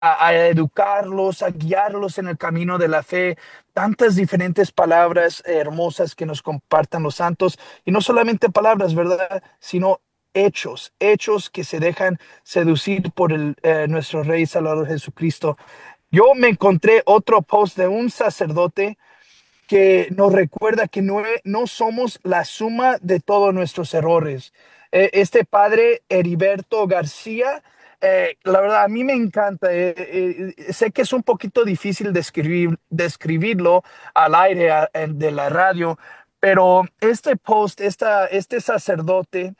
a educarlos, a guiarlos en el camino de la fe. Tantas diferentes palabras hermosas que nos compartan los santos. Y no solamente palabras, ¿verdad? Sino hechos, hechos que se dejan seducir por nuestro Rey y Salvador Jesucristo. Yo me encontré otro post de un sacerdote que nos recuerda que no somos la suma de todos nuestros errores. Este padre Heriberto García, la verdad, a mí me encanta. Sé que es un poquito difícil describirlo al aire de la radio, pero este post, este sacerdote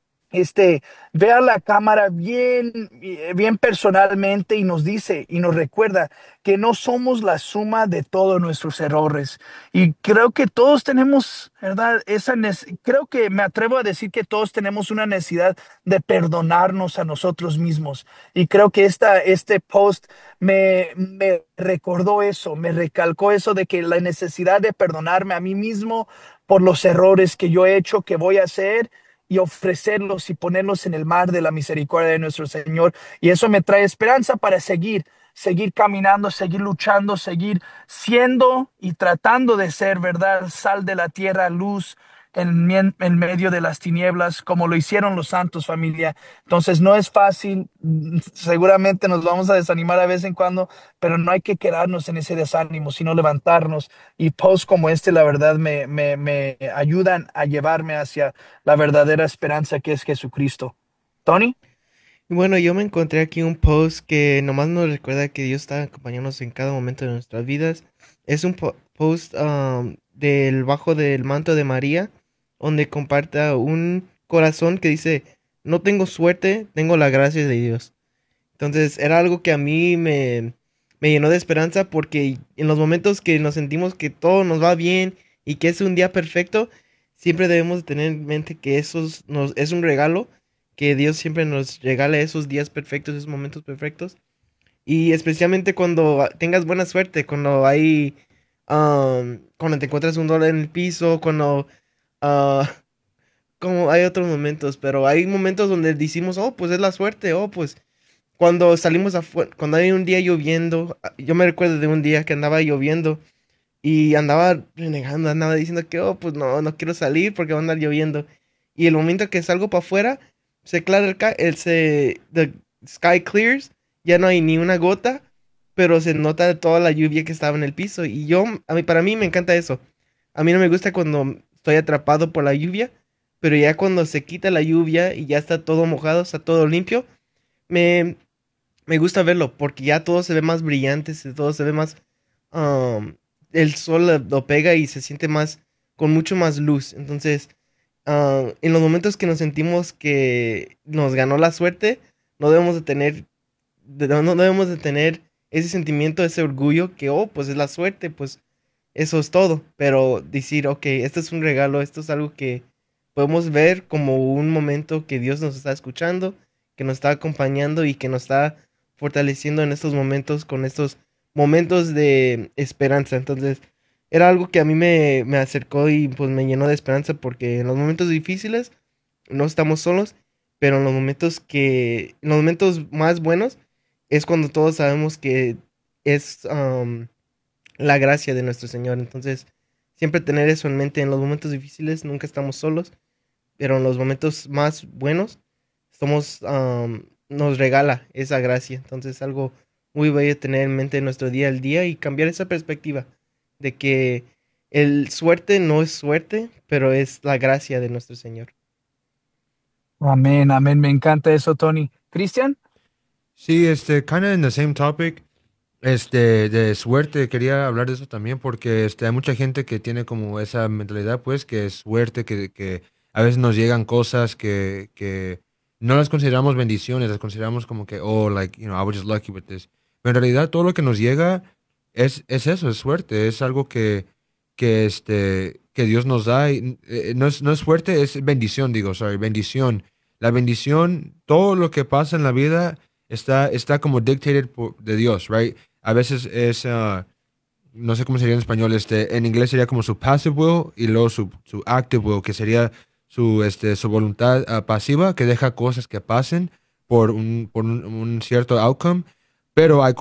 ve a la cámara bien personalmente y nos dice y nos recuerda que no somos la suma de todos nuestros errores. Y creo que todos tenemos, ¿verdad? Creo que me atrevo a decir que todos tenemos una necesidad de perdonarnos a nosotros mismos. Y creo que este post me recordó eso, me recalcó eso de que la necesidad de perdonarme a mí mismo por los errores que yo he hecho, que voy a hacer y ofrecerlos y ponerlos en el mar de la misericordia de nuestro Señor. Y eso me trae esperanza para seguir caminando, seguir luchando, seguir siendo y tratando de ser, ¿verdad? Sal de la tierra, luz en medio de las tinieblas, como lo hicieron los santos, familia. Entonces no es fácil, seguramente nos vamos a desanimar de vez en cuando, pero no hay que quedarnos en ese desánimo, sino levantarnos. Y posts como este, la verdad, me ayudan a llevarme hacia la verdadera esperanza que es Jesucristo. Tony. Y bueno, yo me encontré aquí un post que nomás nos recuerda que Dios está acompañándonos en cada momento de nuestras vidas. Es un post del bajo del manto de María, donde comparta un corazón que dice, no tengo suerte, tengo la gracia de Dios. Entonces era algo que a mí me llenó de esperanza porque en los momentos que nos sentimos que todo nos va bien y que es un día perfecto, siempre debemos de tener en mente que es un regalo, que Dios siempre nos regala esos días perfectos, esos momentos perfectos. Y especialmente cuando tengas buena suerte, cuando te encuentras un dólar en el piso, ah, como hay otros momentos, pero hay momentos donde decimos, oh, pues es la suerte, oh, pues cuando salimos afuera, cuando hay un día lloviendo, yo me recuerdo de un día que andaba lloviendo y andaba renegando, andaba diciendo que, oh, pues no, no quiero salir porque va a andar lloviendo. Y el momento que salgo para afuera, se aclara the sky clears, ya no hay ni una gota, pero se nota toda la lluvia que estaba en el piso. Y para mí me encanta eso. A mí no me gusta cuando estoy atrapado por la lluvia, pero ya cuando se quita la lluvia y ya está todo mojado, está todo limpio, me, me gusta verlo porque ya todo se ve más brillante, todo se ve más... um, el sol lo pega y se siente más, con mucho más luz. Entonces, en los momentos que nos sentimos que nos ganó la suerte, no debemos de tener, no debemos de tener ese sentimiento, ese orgullo que, oh, pues es la suerte, pues eso es todo. Pero decir, ok, esto es un regalo, esto es algo que podemos ver como un momento que Dios nos está escuchando, que nos está acompañando y que nos está fortaleciendo en estos momentos, con estos momentos de esperanza. Entonces, era algo que a mí me acercó y pues me llenó de esperanza porque en los momentos difíciles no estamos solos, pero en los momentos más buenos es cuando todos sabemos que es la gracia de nuestro Señor. Entonces, siempre tener eso en mente en los momentos difíciles, nunca estamos solos, pero en los momentos más buenos, nos regala esa gracia. Entonces, es algo muy bello tener en mente en nuestro día al día y cambiar esa perspectiva de que el suerte no es suerte, pero es la gracia de nuestro Señor. Amén, amén. Me encanta eso, Tony. Cristian. Sí, kind of in the same topic, de suerte, quería hablar de eso también porque, hay mucha gente que tiene como esa mentalidad, pues, que es suerte, que a veces nos llegan cosas que no las consideramos bendiciones, las consideramos como que, oh, like, I was just lucky with this. Pero en realidad todo lo que nos llega es eso, es suerte, es algo que Dios nos da y no es suerte, es bendición, digo, sorry, bendición. La bendición, todo lo que pasa en la vida está como dictated de Dios, right? A veces no sé cómo sería en español, en inglés sería como su passive will y luego su active will, que sería su voluntad pasiva, que deja cosas que pasen por un cierto outcome. pero hay